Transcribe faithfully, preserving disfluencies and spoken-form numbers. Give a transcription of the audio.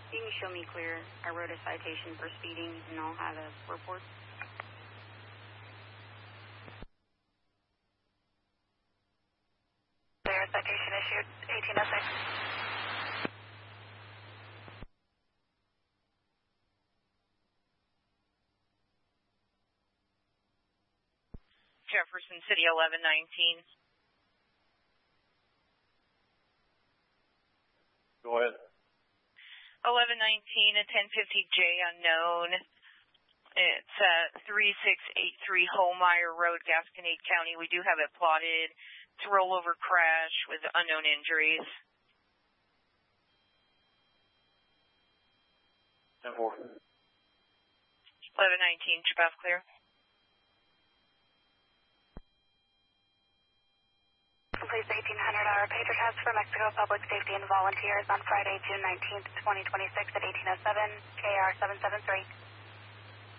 You can show me clear. I wrote a citation for speeding, and I'll have a report. Clear, citation issued, eighteen oh six. Jefferson City, eleven nineteen. Go ahead. eleven nineteen, a ten fifty J unknown. It's uh, three six eight three Homeyer Road, Gasconade County. We do have it plotted. It's a rollover crash with unknown injuries. ten four. eleven nineteen, Chapath clear. Please eighteen hundred hour pager test for Mexico Public Safety and Volunteers on Friday, June nineteenth, twenty twenty-six at eighteen oh seven, K R seven seven three.